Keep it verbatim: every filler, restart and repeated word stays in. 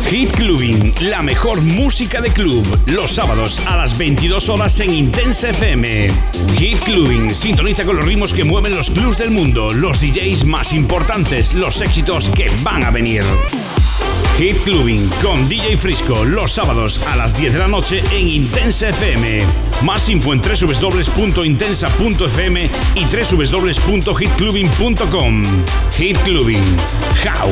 Hit Clubbing, la mejor música de club, los sábados a las veintidós horas en Intensa F M. Hit Clubbing, sintoniza con los ritmos que mueven los clubs del mundo, los D Js más importantes, los éxitos que van a venir. Hit Clubbing con D J Frisco, los sábados a las diez de la noche en Intensa F M. Más info en doble u doble u doble u punto intensa punto f m y doble u doble u doble u punto hit clubbing punto com. Hit Clubbing, House.